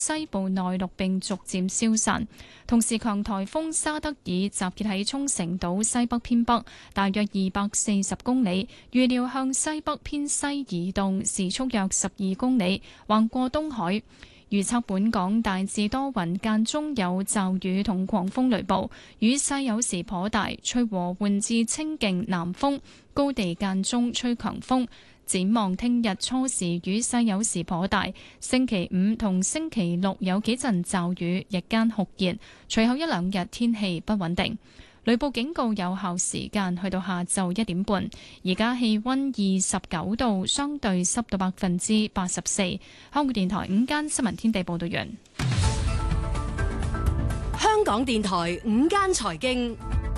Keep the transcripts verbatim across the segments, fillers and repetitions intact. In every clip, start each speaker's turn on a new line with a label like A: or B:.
A: 西部內陸並逐漸消散，同時強颱風沙德爾集結喺沖繩島西北偏北，大約二百四十公里，預料向西北偏西移動，時速約十二公里，橫過東海。預測本港大致多雲，間中有驟雨同狂風雷暴，雨勢有時頗大，吹和緩至清勁南風，高地間中吹強風。展望聽日初時雨勢有時頗大，星期五同星期六有幾陣驟雨，日間酷熱，隨後一兩日天氣不穩定。雷暴警告有效時間去到下晝一點半。而家氣溫二十九度，相對濕度百分之八十四。香港電台午間新聞天地報道完。
B: 香港電台午間財經。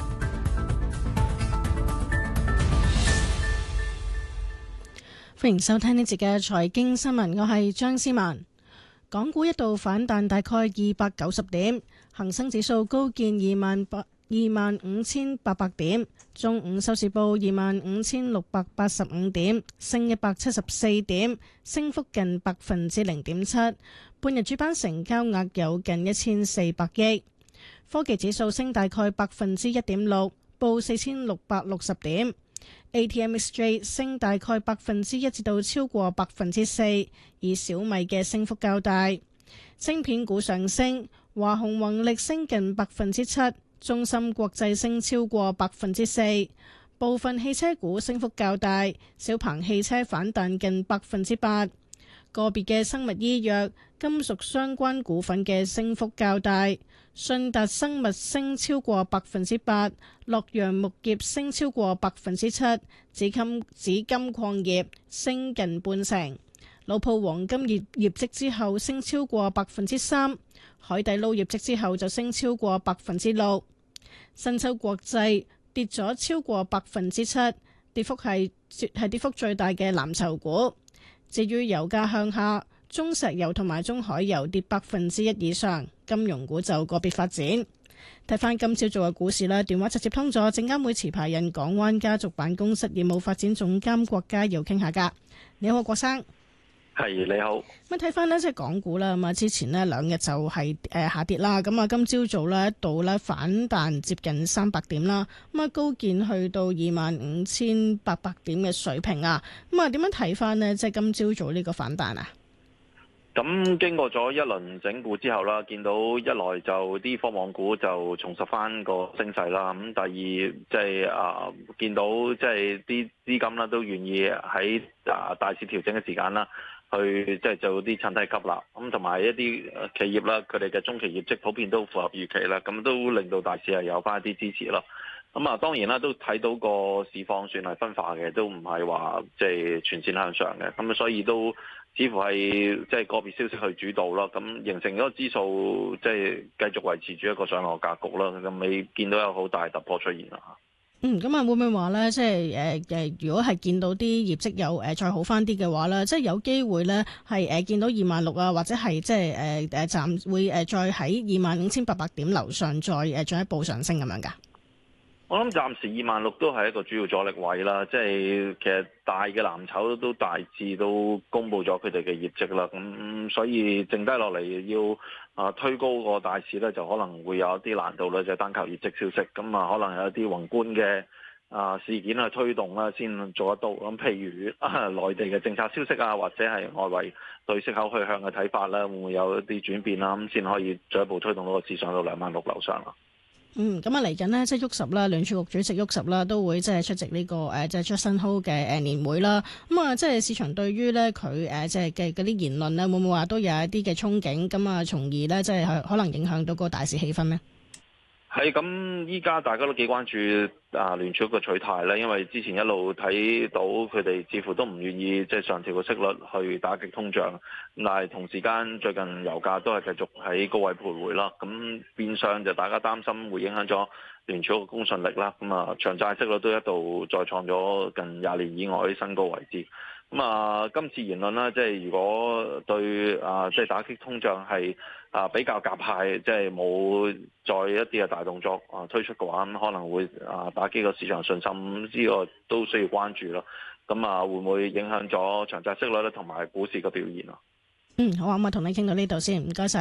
C: 歡迎收聽呢節嘅財經新聞，我係張思文。港股一度反彈大概二百九十點，恒生指數高見二萬八二萬五千八百點，中午收市報二萬五千六百八十五點，升一百七十四點，升幅近百分之零點七。半日主板成交額有近一千四百億。科技指數升大概百分之一點六，報四千六百六十點。A T M X J 升大概百分之一至到超過百分之四，以小米嘅升幅較大。晶片股上升，華虹宏力升近百分之七，中芯國際升超過百分之四。部分汽車股升幅較大，小鵬汽車反彈近百分之八。個別嘅生物醫藥、金屬相關股份嘅升幅較大。信達生物升超過百分之八，洛陽木業升超過百分之七，紫金紫金礦業升近半成。老鋪黃金業業績之後升超過百分之三，海底撈業績之後就升超過百分之六。新洲國際跌咗超過百分之七，跌幅係係跌幅最大嘅藍籌股。至於油價向下，中石油同埋中海油跌百分之一以上，金融股就個別發展。睇翻今朝做嘅股市啦，電話直接通咗證監會持牌人港灣家族辦公室業務發展總監郭家耀傾下㗎。你好，郭生。
D: 係你好。
C: 咁睇翻呢，即係港股啦，咁啊之前呢兩日就係誒下跌啦，咁啊今朝早呢一度呢反彈接近三百點啦，咁啊高見去到二萬五千八百點嘅水平啊，咁啊點樣睇翻呢？即係今朝早呢個反彈啊？
D: 咁經過咗一輪整固之後啦，見到一來就啲科網股就重拾翻個升勢啦，咁第二即係啊見到即係啲資金啦都願意喺啊大市調整嘅時間啦，去即係做啲趁低吸納，咁同埋一啲企業啦，佢哋嘅中期業績普遍都符合預期啦，咁都令到大市係有翻一啲支持咯。咁啊，當然啦，都睇到個市況算係分化嘅，都唔係話即係全線向上嘅，咁所以都似乎係即係個別消息去主導咯，咁形成嗰個指數即係繼續維持住一個上落格局啦，咁未見到有好大突破出現啦。
C: 嗯，咁啊會唔會話咧，即係誒誒，如果係見到啲業績有誒、呃、再好翻啲嘅話咧，即係有機會咧係誒見到二萬六啊，或者係即係誒誒暫會誒再喺二萬五千八百點樓上再誒進一步上升咁樣㗎？
D: 我諗暫時二萬六都係一個主要阻力位啦，即係其實大嘅藍籌都大致都公布咗佢哋嘅業績啦，咁所以剩低落嚟要啊推高個大市咧，就可能會有一啲難度啦，就係單靠業績消息，咁啊可能有一啲宏觀嘅啊事件去推動啦，先做得到。咁譬如啊內地嘅政策消息啊，或者係外圍對息口去向嘅睇法咧，會唔會有一啲轉變啦？咁先可以進一步推動到個市上到兩萬六樓上啦。
C: 嗯，咁啊嚟緊呢，即係沃什啦，聯儲局主席沃什啦，都會即係出席呢、這個誒，即係 Jackson Hole 嘅誒年會啦。咁啊，即係市場對於咧佢誒，即係嘅嗰啲言論咧，會唔會話都有一啲嘅憧憬？咁啊，從而咧，即係可能影響到個大市氣氛呢？
D: 係咁，依家大家都幾關注啊聯儲局嘅取態咧，因為之前一路睇到佢哋似乎都唔願意即係上調個息率去打擊通脹，但係同時間最近油價都係繼續喺高位徘徊啦，咁變相就大家擔心會影響咗聯儲局嘅公信力啦，咁啊長債息率都一度再創咗近廿年以外啲新高位置。咁啊，今次言論啦，即係如果對啊，即係打擊通脹係啊比較鴿派，即係冇再一啲嘅大動作啊推出嘅話，咁可能會啊打擊個市場信心，呢個都需要關注咯。咁啊，會唔會影響咗長債息率咧同埋股市嘅表現啊？
C: 嗯，好啊，咁啊，同你傾到呢度先，唔該晒。